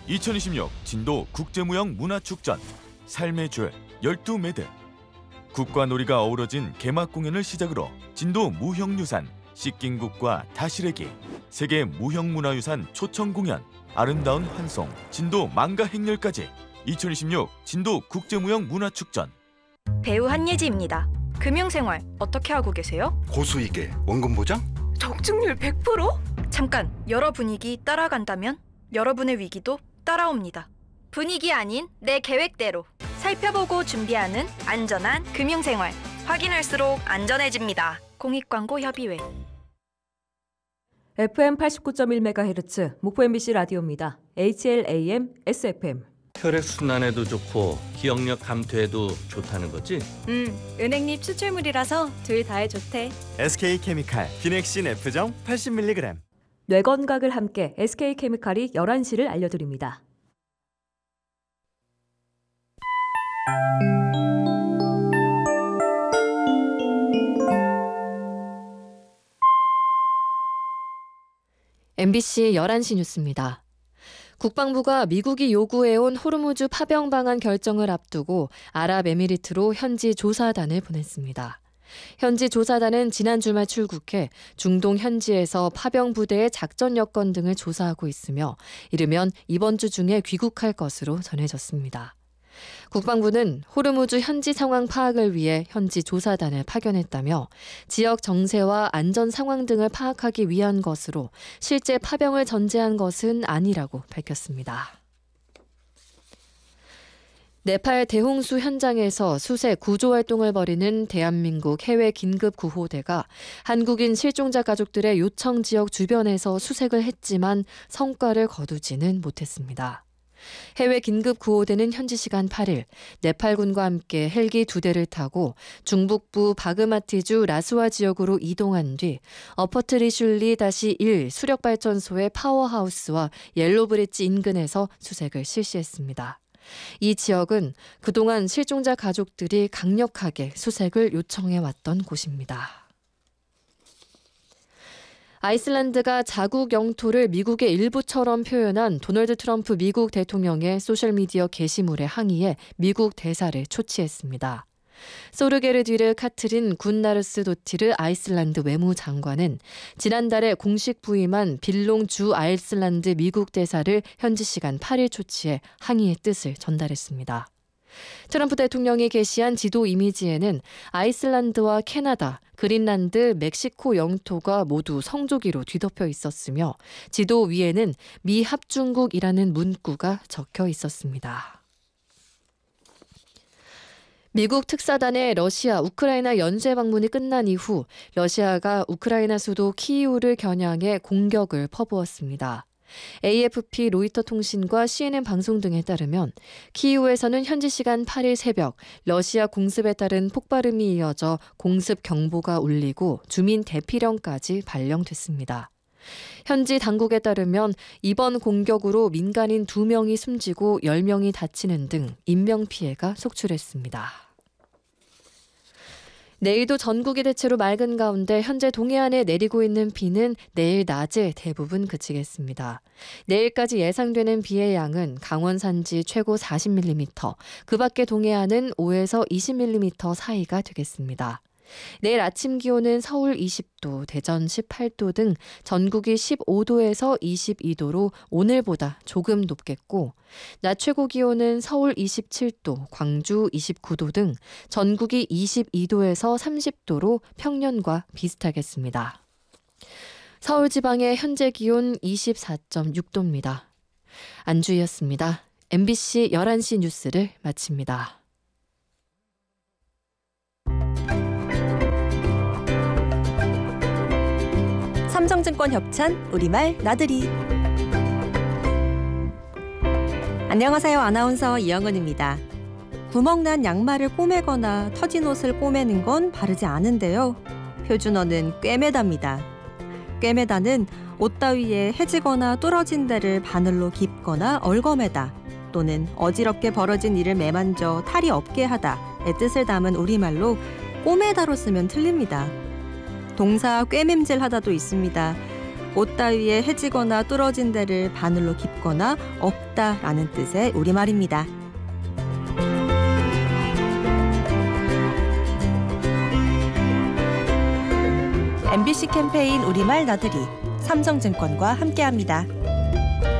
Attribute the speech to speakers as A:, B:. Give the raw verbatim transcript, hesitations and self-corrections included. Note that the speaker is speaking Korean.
A: 이천이십육 진도 국제무형 문화축전 삶의 줄 열두 매듭. 국과 놀이가 어우러진 개막 공연을 시작으로 진도 무형유산 씻긴국과 다시래기, 세계 무형문화유산 초청 공연, 아름다운 환송, 진도 망가 행렬까지 이천이십육 진도 국제무형 문화축전.
B: 배우 한예지입니다. 금융생활 어떻게 하고 계세요?
C: 고수익에 원금 보장?
B: 적중률 백 퍼센트? 잠깐, 여러 분위기 따라간다면 여러분의 위기도 따라옵니다. 분위기 아닌 내 계획대로 살펴보고 준비하는 안전한 금융생활. 확인할수록 안전해집니다. 공익광고협의회.
D: 에프엠 팔십구 점 일 메가헤르츠 목포 엠비씨 라디오입니다. 에이치엘에이엠, 에스에프엠.
E: 혈액순환에도 좋고 기억력 감퇴에도 좋다는 거지?
F: 음, 은행잎 추출물이라서 둘 다에 좋대.
G: 에스케이케미칼 비넥신 F정 팔십 밀리그램.
D: 뇌 건강을 함께 에스케이케미칼이 열한 시를 알려드립니다.
H: 엠비씨 열한 시 뉴스입니다. 국방부가 미국이 요구해온 호르무즈 파병 방안 결정을 앞두고 아랍에미리트로 현지 조사단을 보냈습니다. 현지 조사단은 지난 주말 출국해 중동 현지에서 파병 부대의 작전 여건 등을 조사하고 있으며 이르면 이번 주 중에 귀국할 것으로 전해졌습니다. 국방부는 호르무즈 현지 상황 파악을 위해 현지 조사단을 파견했다며 지역 정세와 안전 상황 등을 파악하기 위한 것으로 실제 파병을 전제한 것은 아니라고 밝혔습니다. 네팔 대홍수 현장에서 수색 구조 활동을 벌이는 대한민국 해외 긴급구호대가 한국인 실종자 가족들의 요청 지역 주변에서 수색을 했지만 성과를 거두지는 못했습니다. 해외 긴급구호대는 현지 시간 팔 일 네팔군과 함께 헬기 두 대를 타고 중북부 바그마티주 라수아 지역으로 이동한 뒤 어퍼트리슐리 일 수력발전소의 파워하우스와 옐로브릿지 인근에서 수색을 실시했습니다. 이 지역은 그동안 실종자 가족들이 강력하게 수색을 요청해왔던 곳입니다. 아이슬란드가 자국 영토를 미국의 일부처럼 표현한 도널드 트럼프 미국 대통령의 소셜미디어 게시물에 항의해 미국 대사를 초치했습니다. 소르게르디르 카트린 군나르스 도티르 아이슬란드 외무장관은 지난달에 공식 부임한 빌롱 주 아이슬란드 미국 대사를 현지 시간 팔 일 초치해 항의의 뜻을 전달했습니다. 트럼프 대통령이 게시한 지도 이미지에는 아이슬란드와 캐나다, 그린란드, 멕시코 영토가 모두 성조기로 뒤덮여 있었으며 지도 위에는 미합중국이라는 문구가 적혀 있었습니다. 미국 특사단의 러시아, 우크라이나 연쇄 방문이 끝난 이후 러시아가 우크라이나 수도 키이우를 겨냥해 공격을 퍼부었습니다. 에이에프피, 로이터 통신과 씨엔엔 방송 등에 따르면 키이우에서는 현지 시간 팔 일 새벽 러시아 공습에 따른 폭발음이 이어져 공습 경보가 울리고 주민 대피령까지 발령됐습니다. 현지 당국에 따르면 이번 공격으로 민간인 두 명이 숨지고 열 명이 다치는 등 인명피해가 속출했습니다. 내일도 전국이 대체로 맑은 가운데 현재 동해안에 내리고 있는 비는 내일 낮에 대부분 그치겠습니다. 내일까지 예상되는 비의 양은 강원 산지 최고 사십 밀리미터, 그 밖에 동해안은 오에서 이십 밀리미터 사이가 되겠습니다. 내일 아침 기온은 서울 이십 도, 대전 십팔 도 등 전국이 십오 도에서 이십이 도로 오늘보다 조금 높겠고 낮 최고 기온은 서울 이십칠 도, 광주 이십구 도 등 전국이 이십이 도에서 삼십 도로 평년과 비슷하겠습니다. 서울 지방의 현재 기온 이십사 점 육 도입니다. 안주희였습니다. 엠비씨 열한 시 뉴스를 마칩니다.
I: 삼성증권 협찬 우리말 나들이. 안녕하세요. 아나운서 이영은입니다. 구멍난 양말을 꼬매거나 터진 옷을 꼬매는 건 바르지 않은데요. 표준어는 꿰매다입니다. 꿰매다는 옷 따위에 해지거나 뚫어진 데를 바늘로 깁거나 얽어매다 또는 어지럽게 벌어진 일을 매만져 탈이 없게 하다의 뜻을 담은 우리말로 꼬매다로 쓰면 틀립니다. 동사 꿰맴질하다도 있습니다. 꽃 따위에 해지거나 뚫어진 데를 바늘로 깁거나 없다라는 뜻의 우리말입니다. 엠비씨 캠페인 우리말 나들이 삼성증권과 함께합니다.